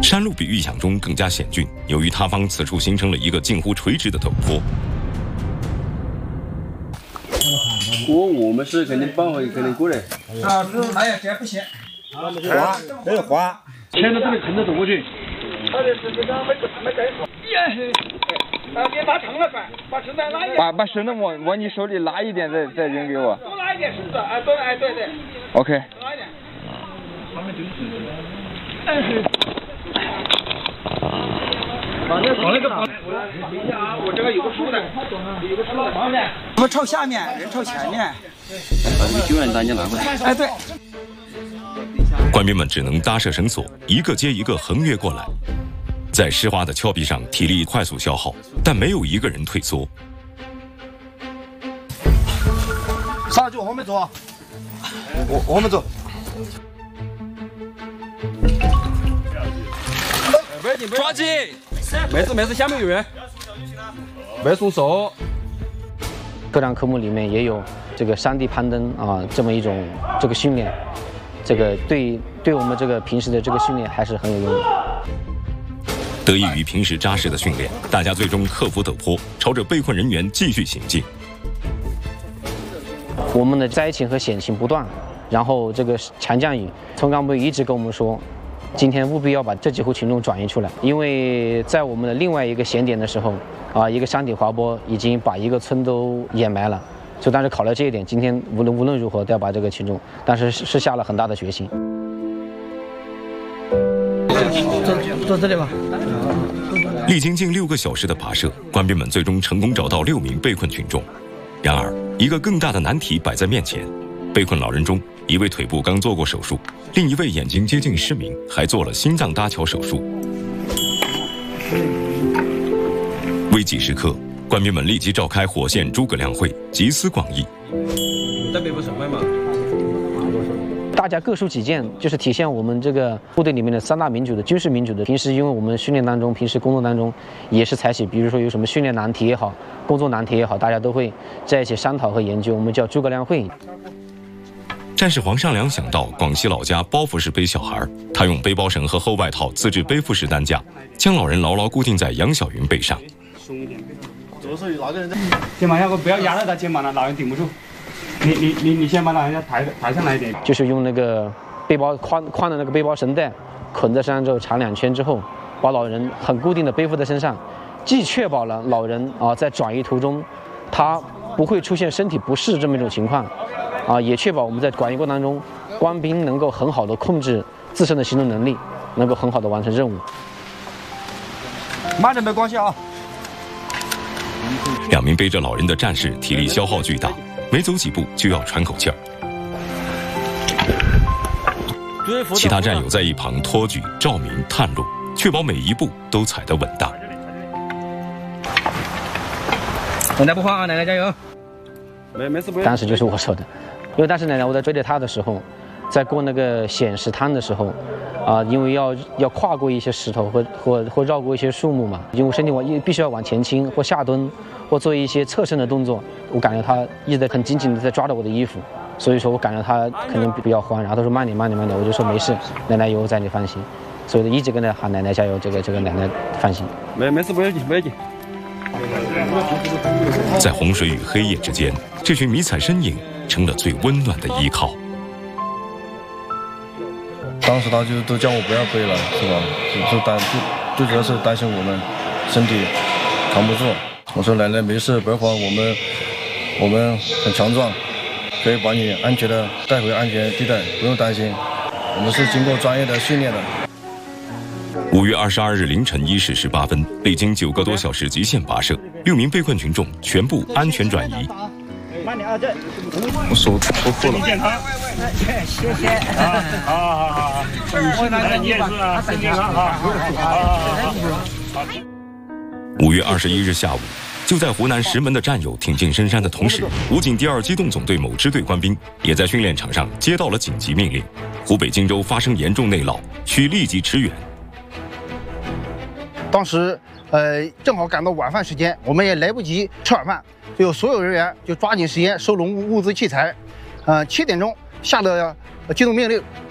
山路比预想中更加险峻，由于塌方，此处形成了一个近乎垂直的陡坡。 我们是肯定搬回，肯定过来。 啊，哎呀，这不行。 滑，没有滑。牵着这里横着走过去。 别把长了翻，把绳带拉一点。把绳子往你手里拉一点，再扔给我。多拉一点绳子，哎，对，哎，对对。OK。多拉一点。往那个方。我这个有个树的，有个树的。我们朝下面，人朝前面。 你救援单就拿过来。 哎，对。 官兵们只能搭设绳索，一个接一个横越过来。在湿滑的峭壁上，体力快速消耗，但没有一个人退缩。 上去往后面走啊！往后面走。 抓紧！没事，下面有人。别松手。 各项科目里面也有这个山地攀登啊，这么一种这个训练，这个对我们这个平时的这个训练还是很有用的。 得益于平时扎实的训练，大家最终克服陡坡，朝着被困人员继续行进。 我们的灾情和险情不断，然后这个强降雨，村干部一直跟我们说，今天务必要把这几户群众转移出来，因为在我们的另外一个险点的时候，一个山体滑坡已经把一个村都掩埋了。所以当时考虑这一点，今天无论如何都要把这个群众，但是是下了很大的决心。 坐这里吧。 历经近6个小时的跋涉，官兵们最终成功找到6名被困群众。然而，一个更大的难题摆在面前：被困老人中，一位腿部刚做过手术，另一位眼睛接近失明，还做了心脏搭桥手术。危急时刻，官兵们立即召开火线诸葛亮会，集思广益。 在北部省会嘛。 大家各抒己见，就是体现我们这个部队里面的3大民主的军事民主的。平时因为我们训练当中，平时工作当中也是采取，比如说有什么训练难题也好，工作难题也好，大家都会在一起商讨和研究，我们叫诸葛亮会。 战士黄尚良想到广西老家包袱式背小孩，他用背包绳和厚外套自制背负式担架，将老人牢牢固定在杨小云背上。 左手有哪个人在？ 肩膀下，我不要压到他肩膀了，老人顶不住。你先把老人家抬上来一点。 就是用那个背包宽的那个背包绳带捆在身上之后，缠2圈之后，把老人很固定的背负在身上，既确保了老人在转移途中他不会出现身体不适这么一种情况，也确保我们在转移过程当中，官兵能够很好的控制自身的行动能力，能够很好的完成任务。 慢点没关系啊。 2名背着老人的战士体力消耗巨大，每走几步就要喘口气儿。其他战友在一旁托举、照明、探路，确保每一步都踩得稳当。 奶奶不慌啊，奶奶加油！ 没事不用。 当时就是我说的，因为当时奶奶我在追着她的时候，在过那个险石滩的时候，因为要跨过一些石头或绕过一些树木嘛，因为身体必须要往前倾或下蹲或做一些侧身的动作，我感觉她一直在很紧紧的在抓着我的衣服，所以说我感觉她肯定比较慌，然后她说慢点，我就说没事，奶奶有我在，你放心，所以一直跟她喊奶奶加油，这个奶奶放心。 没事不要紧不要紧。 在洪水与黑夜之间，这群迷彩身影成了最温暖的依靠。 当时他就都叫我不要背了，是吧？最主要是担心我们身体扛不住。我说奶奶没事，不要慌，我们很强壮，可以把你安全的带回安全地带，不用担心。我们是经过专业的训练的。 5月22日凌晨1时18分，历经9个多小时极限跋涉，6名被困群众全部安全转移。 慢点啊，这我手脱裤了。 健康，谢谢。好。你也是啊，身体健康啊。好。 5月21日下午，就在湖南石门的战友挺进深山的同时，武警第2机动总队某支队官兵也在训练场上接到了紧急命令：湖北荆州发生严重内涝，需立即驰援。 当时，正好赶到晚饭时间，我们也来不及吃晚饭，就所有人员就抓紧时间收拢物资器材。7点钟下的机动命令，